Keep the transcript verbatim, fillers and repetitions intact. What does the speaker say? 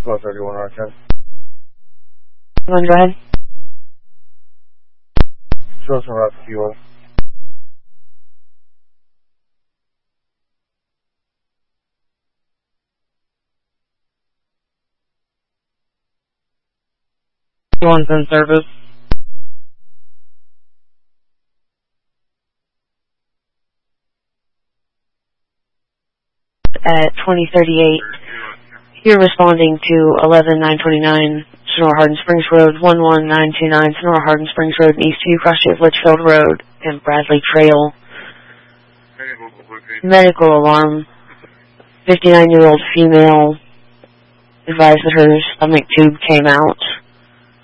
twelve thirty-one R ten. Go ahead. Show some route to Q one. Q one's in service. At twenty thirty-eight, you're responding to eleven nine twenty-nine Sonora Hardin Springs Road, one one nine two nine Sonora Hardin Springs Road, and East two, Cross-Shade Litchfield Road, and Bradley Trail. Medical alarm. fifty-nine-year-old female advised that her stomach tube came out.